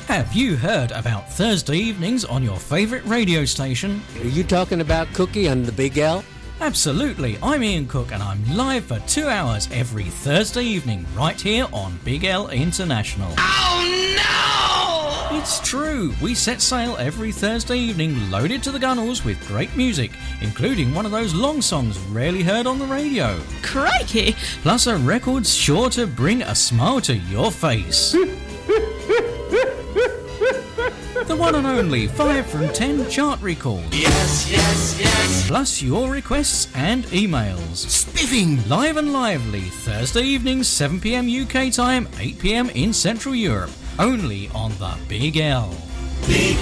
Have you heard about Thursday evenings on your favourite radio station? Are you talking about Cookie on the Big L? Absolutely, I'm Ian Cook and I'm live for 2 hours every Thursday evening right here on Big L International. Oh no! It's true, we set sail every Thursday evening loaded to the gunnels with great music, including one of those long songs rarely heard on the radio. Crikey! Plus a record sure to bring a smile to your face. The one and only 5 from 10 chart recall. Yes, yes, yes. Plus your requests and emails. Spiffing. Live and lively, Thursday evenings, 7 p.m. UK time, 8 p.m. in Central Europe. Only on the Big L. Big